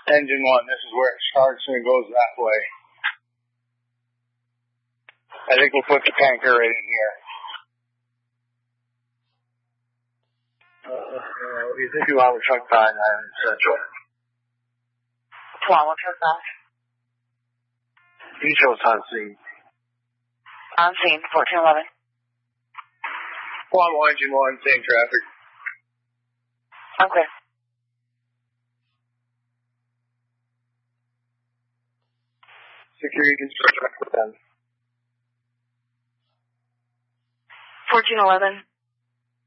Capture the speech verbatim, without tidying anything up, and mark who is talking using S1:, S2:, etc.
S1: Engine one, this is where it starts and it goes that way. I think we'll put the tanker right in here. Uh, uh, you think you want a truck nine nine in Central?
S2: Tualatin truck nine.
S1: Details on scene.
S2: On scene, fourteen eleven.
S1: One one, engine one, same traffic.
S2: Okay.
S1: Security construction with them.
S2: fourteen eleven.